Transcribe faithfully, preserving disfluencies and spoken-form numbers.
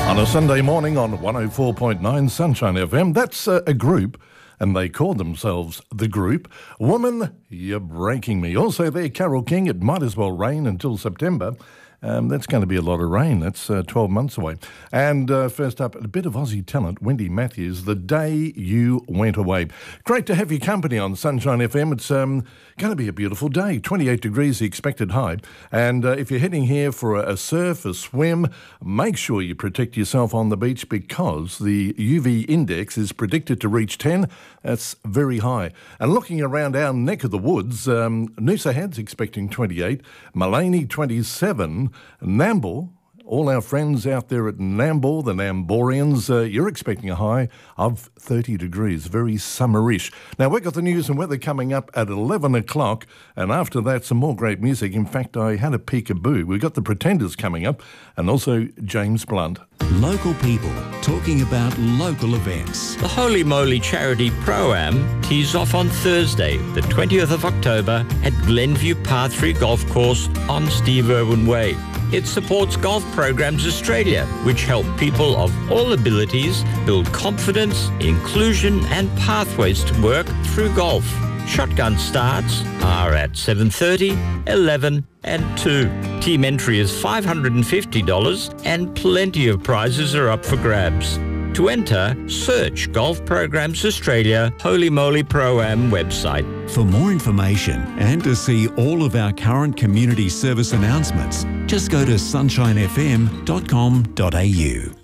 On a Sunday morning on one oh four point nine Sunshine F M, that's uh, a group, and they call themselves The Group. Woman, You're Breaking Me. Also there, Carole King, It Might As Well Rain Until September. Um, that's going to be a lot of rain. That's uh, twelve months away. And uh, first up, a bit of Aussie talent, Wendy Matthews, The Day You Went Away. Great to have your company on Sunshine F M. It's um, going to be a beautiful day. twenty-eight degrees the expected high. And uh, if you're heading here for a, a surf, a swim, make sure you protect yourself on the beach because the U V index is predicted to reach ten. That's very high. And looking around our neck of the woods, um, Noosa Head's expecting twenty-eight, Maleny twenty-seven, Nambour, all our friends out there at Nambour, the Namborians, uh, you're expecting a high of thirty degrees, very summerish. Now, we've got the news and weather coming up at eleven o'clock, and after that, some more great music. In fact, I had a peekaboo. We've got the Pretenders coming up, and also James Blunt. Local people talking about local events. The Holy Moly Charity Pro-Am tees off on Thursday, the twentieth of October at Glenview Par three Golf Course on Steve Irwin Way. It supports Golf Programs Australia, which help people of all abilities build confidence, inclusion and pathways to work through golf. Shotgun starts are at seven thirty, eleven and two. Team entry is five hundred fifty dollars and plenty of prizes are up for grabs. To enter, search Golf Programs Australia Holy Moly Pro-Am website. For more information and to see all of our current community service announcements, just go to sunshine f m dot com dot a u.